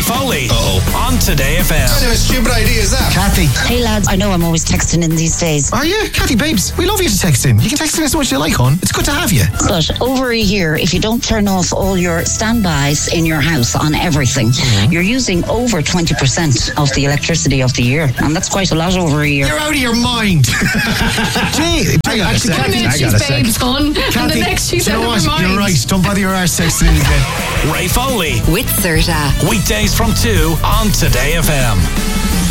Foley on Today FM. What kind of a stupid idea is that? Kathy. Hey lads, I know I'm always texting in these days. Are you? Kathy, babes, we love you to text in. You can text in as much as you like, hon. It's good to have you. But over a year, if you don't turn off all your standbys in your house on everything, you're using over 20% of the electricity of the year. And that's quite a lot over a year. You're out of your mind. Gee, actually, Kathy, One minute she's babes, hon, and the next she's out of her mind. You're right. Don't bother your arse texting in again. Ray Foley With Serta. weekdays from 2 on Today FM.